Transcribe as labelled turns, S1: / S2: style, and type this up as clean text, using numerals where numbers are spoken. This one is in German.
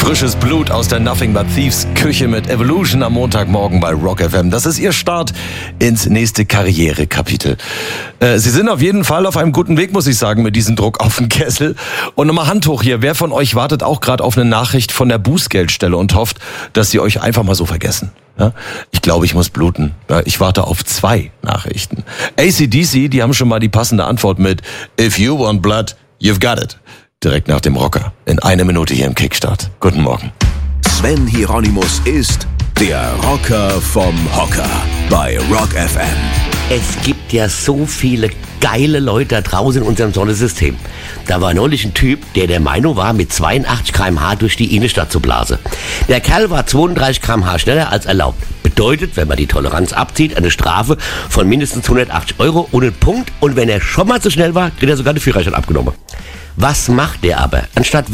S1: Frisches Blut aus der Nothing But Thieves Küche mit Evolution am Montagmorgen bei Rock FM. Das ist Ihr Start ins nächste Karrierekapitel. Sie sind auf jeden Fall auf einem guten Weg, muss ich sagen, mit diesem Druck auf den Kessel. Und nochmal Hand hoch hier. Wer von euch wartet auch gerade auf eine Nachricht von der Bußgeldstelle und hofft, dass sie euch einfach mal so vergessen? Ja? Ich glaube, ich muss bluten. Ja, ich warte auf 2 Nachrichten. AC/DC, die haben schon mal die passende Antwort mit If you want blood, you've got it. Direkt nach dem Rocker. In 1 Minute hier im Kickstart. Guten Morgen.
S2: Sven Hieronymus ist der Rocker vom Hocker bei Rock FM.
S3: Es gibt ja so viele geile Leute da draußen in unserem Sonnensystem. Da war neulich ein Typ, der Meinung war, mit 82 km/h durch die Innenstadt zu blasen. Der Kerl war 32 km/h schneller als erlaubt. Bedeutet, wenn man die Toleranz abzieht, eine Strafe von mindestens 180 € und einen Punkt. Und wenn er schon mal zu schnell war, kriegt er sogar den Führerschein abgenommen. Was macht der aber? Anstatt